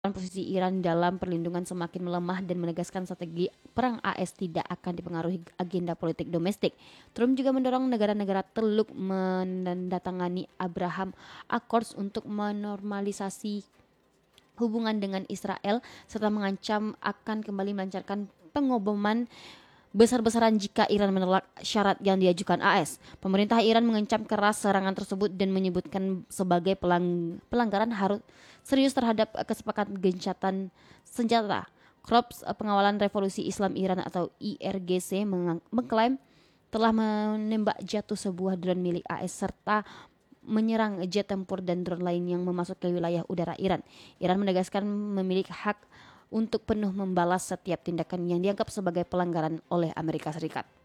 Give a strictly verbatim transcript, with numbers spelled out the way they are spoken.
posisi Iran dalam perlindungan semakin melemah dan menegaskan strategi perang A S tidak akan dipengaruhi agenda politik domestik. Trump juga mendorong negara-negara Teluk menandatangani Abraham Accords untuk menormalisasi hubungan dengan Israel serta mengancam akan kembali melancarkan pengoboman besar-besaran jika Iran menolak syarat yang diajukan A S. Pemerintah Iran mengecam keras serangan tersebut dan menyebutkan sebagai pelang- pelanggaran harus serius terhadap kesepakatan gencatan senjata. Korps Pengawalan Revolusi Islam Iran atau I R G C mengang- mengklaim telah menembak jatuh sebuah drone milik A S serta menyerang jet tempur dan drone lain yang memasuki wilayah udara Iran. Iran menegaskan memiliki hak untuk penuh membalas setiap tindakan yang dianggap sebagai pelanggaran oleh Amerika Serikat.